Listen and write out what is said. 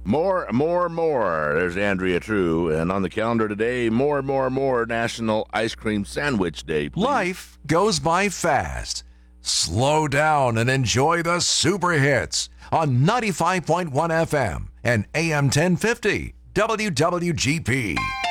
More. There's Andrea True. And on the calendar today, more National Ice Cream Sandwich Day. Please. Life goes by fast. Slow down and enjoy the super hits on 95.1 FM and AM 1050 WWGP.